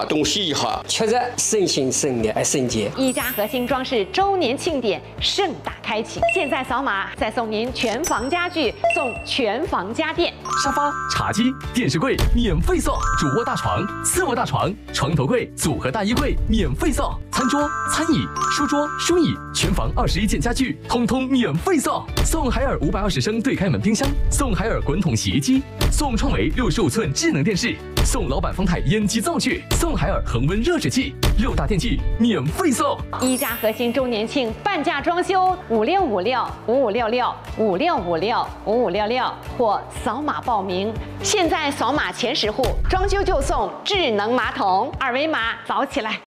东西一下， 确实省心省力省钱。 一家核心装饰周年庆典盛大开启，现在扫码再送您全房家具，送全房家电， 沙发、茶几、电视柜免费送，主卧大床、次卧大床、床头柜、组合大衣柜免费送，餐桌、餐椅、书桌、书椅，全房21件家具通通免费送，送海尔520升对开门冰箱，送海尔滚筒洗衣机，送创维65寸智能电视，送老板丰泰烟机灶具，送海尔恒温热水器，6大电器免费送。 一家核心周年庆半价装修，5656556655665566或扫码报名。现在扫码前10户，装修就送智能马桶，二维码扫起来。